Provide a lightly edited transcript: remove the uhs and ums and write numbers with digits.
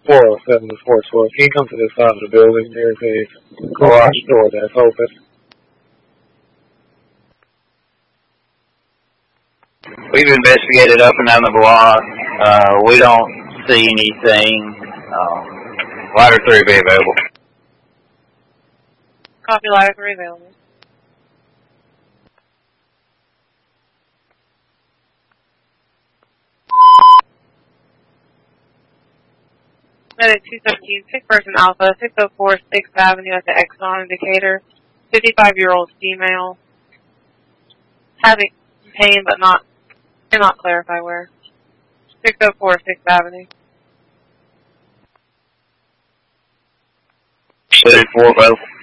407 to Fort Worth. Can you come to this side of the building? There's a garage door that's open. We've investigated up and down the block. We don't see anything. Ladder 3 will be available. Copy, ladder 3 available. Medic 217, sick person Alpha, 604 6th Avenue at the Exxon indicator. 55-year-old female. Having pain but cannot clarify where. 604 6th Avenue. 34 available.